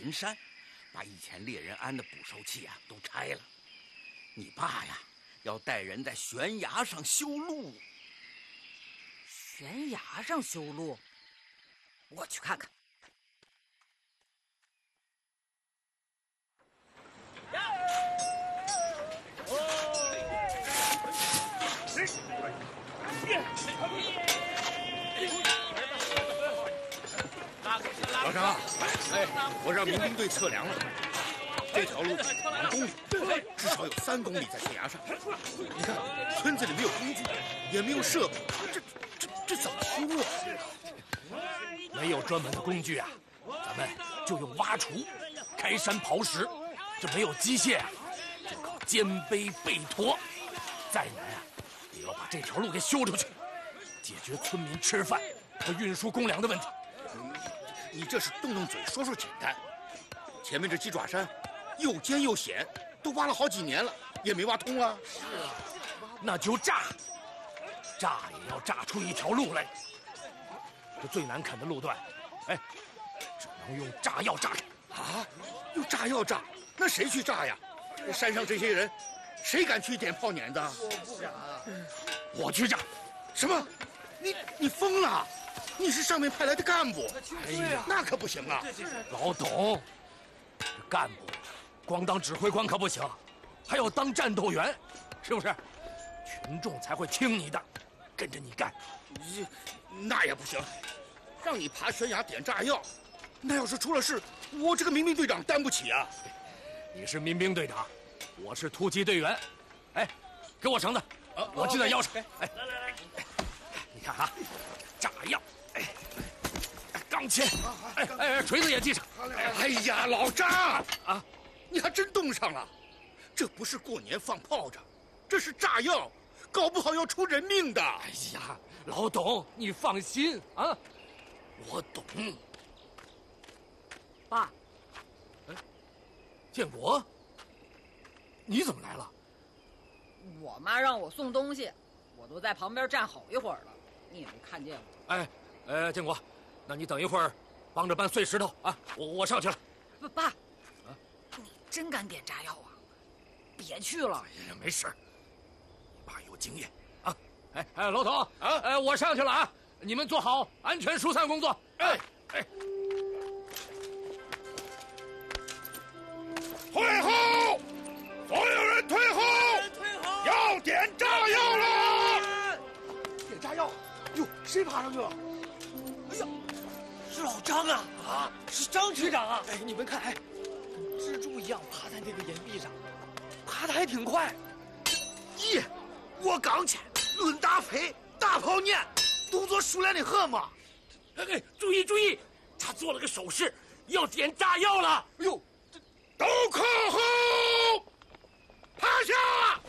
云山，把以前猎人安的捕兽器啊都拆了。你爸呀，要带人在悬崖上修路。 悬崖上修路？我去看看。 老张，我让民兵队测量了，这条路2公里，至少有3公里在悬崖上。你看，村子里没有工具，也没有设备，这怎么修啊？ 没有专门的工具啊，咱们就用挖锄、开山刨石。这没有机械啊，就靠肩背背驮。再难啊，也要把这条路给修出去，解决村民吃饭和运输公粮的问题。 你这是动动嘴说说简单，前面这鸡爪山又尖又险，都挖了好几年了，也没挖通啊。 是啊，那就炸也要炸出一条路来。这最难啃的路段，只能用炸药炸开。 啊，用炸药炸？那谁去炸呀？山上这些人，谁敢去点炮碾子？ 我不敢。我去炸。 什么？你疯了？你是上面派来的干部， 哎呀， 那可不行啊！ 老董，这干部光当指挥官可不行，还要当战斗员，是不是？群众才会听你的，跟着你干。 那也不行，让你爬悬崖点炸药，那要是出了事，我这个民兵队长担不起啊！ 你是民兵队长，我是突击队员。给我绳子，我系在腰上。来，你看啊，炸药。钢钎，锤子也系上。 哎呀，老张啊，你还真动上了！这不是过年放炮仗，这是炸药，搞不好要出人命的。 哎呀，老董，你放心啊，我懂。 爸， 建国，你怎么来了？ 我妈让我送东西，我都在旁边站好一会儿了，你也没看见我。 建国。那你等一会儿，帮着搬碎石头啊！我上去了。 爸，你真敢点炸药啊？别去了。 哎呀，没事，你爸有经验啊。老董啊，我上去了啊，你们做好安全疏散工作。 退后！所有人退后！要点炸药了！ 点炸药！哟，谁爬上去了？哎呀！是老张啊！啊，是张区长啊！你们看，跟蜘蛛一样爬在那个岩壁上，爬得还挺快。我刚去，论大飞，大炮念，动作熟练的很嘛。 注意，他做了个手势，要点炸药了。 哎呦，都靠后，趴下！